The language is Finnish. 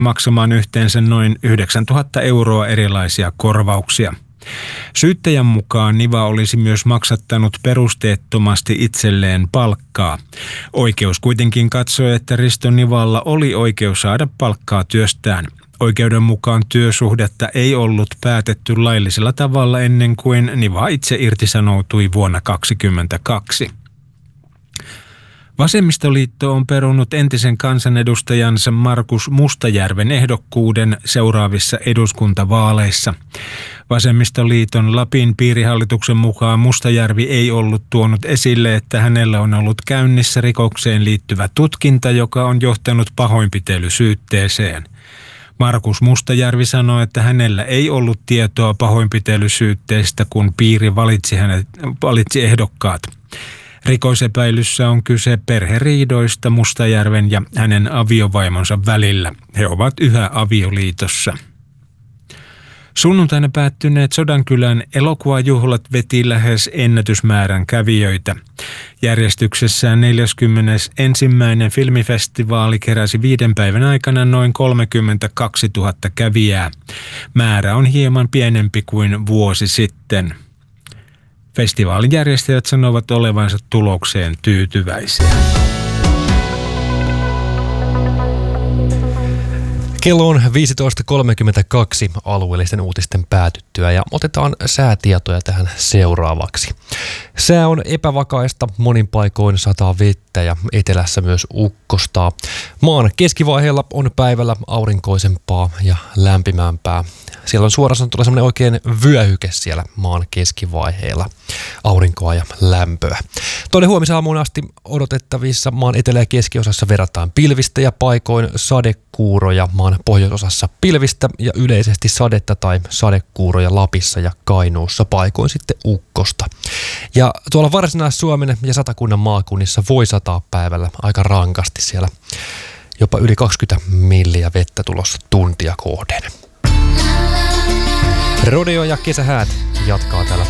maksamaan yhteensä noin 9 000 euroa erilaisia korvauksia. Syyttäjän mukaan Niva olisi myös maksattanut perusteettomasti itselleen palkkaa. Oikeus kuitenkin katsoi, että Risto Nivalla oli oikeus saada palkkaa työstään. Oikeuden mukaan työsuhdetta ei ollut päätetty laillisella tavalla ennen kuin Niva itse irtisanoutui vuonna 2022. Vasemmistoliitto on perunut entisen kansanedustajansa Markus Mustajärven ehdokkuuden seuraavissa eduskuntavaaleissa. Vasemmistoliiton Lapin piirihallituksen mukaan Mustajärvi ei ollut tuonut esille, että hänellä on ollut käynnissä rikokseen liittyvä tutkinta, joka on johtanut pahoinpitelysyytteeseen. Markus Mustajärvi sanoi, että hänellä ei ollut tietoa pahoinpitelysyytteestä, kun piiri valitsi ehdokkaat. Rikosepäilyssä on kyse perheriidoista Mustajärven ja hänen aviovaimonsa välillä. He ovat yhä avioliitossa. Sunnuntaina päättyneet Sodankylän elokuvajuhlat veti lähes ennätysmäärän kävijöitä. Järjestyksessään 41. filmifestivaali keräsi 5 päivän aikana noin 32 000 kävijää. Määrä on hieman pienempi kuin vuosi sitten. Festivaalin järjestäjät sanovat olevansa tulokseen tyytyväisiä. Kello on 15.32 alueellisten uutisten päätyttyä ja otetaan säätietoja tähän seuraavaksi. Sää on epävakaista, monin paikoin sataa vettä ja etelässä myös ukkostaa. Maan keskivaiheella on päivällä aurinkoisempaa ja lämpimämpää. Siellä on suoraan sanottuna semmoinen oikein vyöhyke siellä maan keskivaiheella, aurinkoa ja lämpöä. Tuonne huomisaamuun asti odotettavissa maan etelä- ja keskiosassa verrataan pilvistä ja paikoin sadekuuroja, maan pohjoisosassa pilvistä ja yleisesti sadetta tai sadekuuroja Lapissa ja Kainuussa, paikoin sitten ukkosta. Ja tuolla Varsinais-Suomen ja Satakunnan maakunnissa voi sataa päivällä aika rankasti siellä, jopa yli 20 milliä vettä tulossa tuntia kohden. Rodeo ja kesähäät jatkaa täällä